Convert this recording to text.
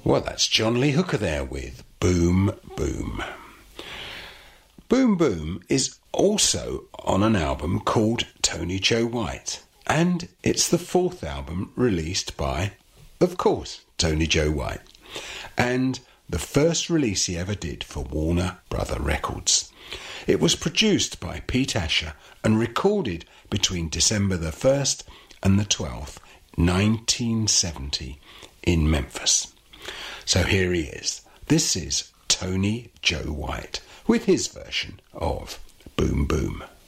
Well, that's John Lee Hooker there with Boom Boom. Boom Boom is also on an album called Tony Joe White, and it's the fourth album released by, of course, Tony Joe White, and the first release he ever did for Warner Brother Records. It was produced by Pete Asher and recorded between December the 1st and the 12th, 1970, in Memphis. So here he is. This is Tony Joe White with his version of Boom Boom.